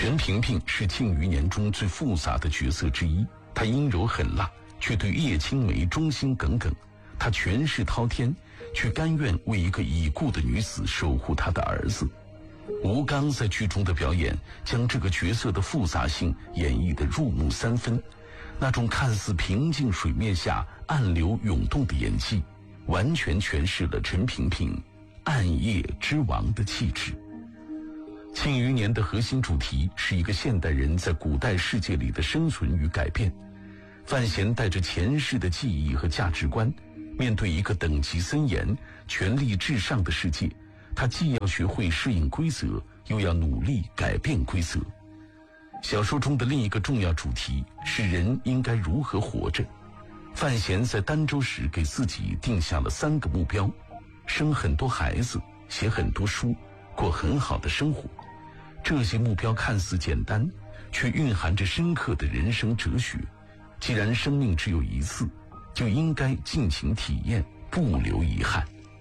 陈萍萍是《庆余年》中最复杂的角色之一，她阴柔狠辣，却对叶青梅忠心耿耿。她权势滔天，却甘愿为一个已故的女子守护她的儿子。吴刚在剧中的表演，将这个角色的复杂性演绎得入木三分。那种看似平静水面下暗流涌动的演技，完全诠释了陈萍萍暗夜之王的气质。庆余年的核心主题是一个现代人在古代世界里的生存与改变。范闲带着前世的记忆和价值观，面对一个等级森严、权力至上的世界，他既要学会适应规则，又要努力改变规则。小说中的另一个重要主题是人应该如何活着。范闲在儋州时给自己定下了3个目标：生很多孩子，写很多书，过很好的生活。这些目标看似简单，却蕴含着深刻的人生哲学。既然生命只有一次，就应该尽情体验，不留遗憾。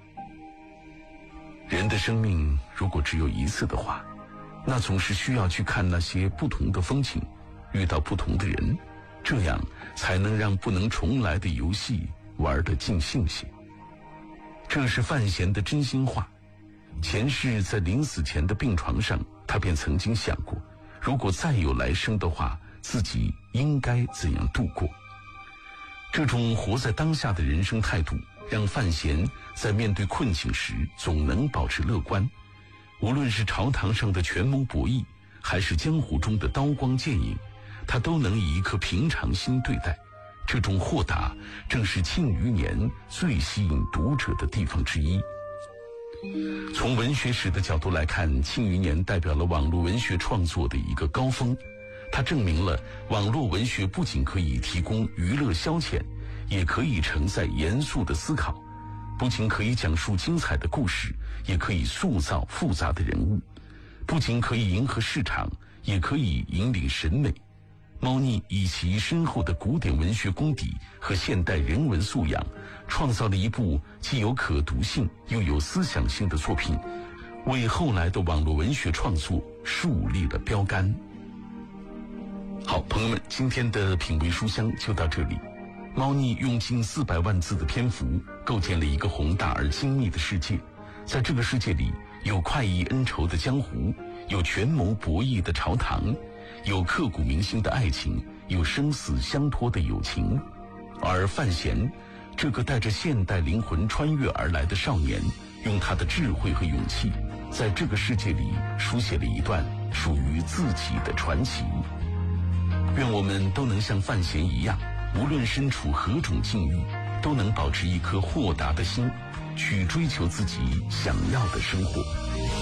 人的生命如果只有一次的话，那总是需要去看那些不同的风景，遇到不同的人，这样才能让不能重来的游戏玩得尽兴些。这是范闲的真心话。前世在临死前的病床上，他便曾经想过，如果再有来生的话，自己应该怎样度过。这种活在当下的人生态度，让范闲在面对困境时总能保持乐观。无论是朝堂上的权谋博弈，还是江湖中的刀光剑影，他都能以一颗平常心对待。这种豁达正是《庆余年》最吸引读者的地方之一。从文学史的角度来看，《庆余年》代表了网络文学创作的一个高峰。它证明了网络文学不仅可以提供娱乐消遣，也可以承载严肃的思考，不仅可以讲述精彩的故事，也可以塑造复杂的人物，不仅可以迎合市场，也可以引领审美。猫腻以其深厚的古典文学功底和现代人文素养，创造了一部既有可读性又有思想性的作品，为后来的网络文学创作树立了标杆。好，朋友们，今天的品味书香就到这里。猫腻用近400万字的篇幅，构建了一个宏大而精密的世界。在这个世界里，有快意恩仇的江湖，有权谋博弈的朝堂，有刻骨铭心的爱情，有生死相托的友情。而范闲这个带着现代灵魂穿越而来的少年，用他的智慧和勇气，在这个世界里书写了一段属于自己的传奇。愿我们都能像范闲一样，无论身处何种境遇，都能保持一颗豁达的心，去追求自己想要的生活。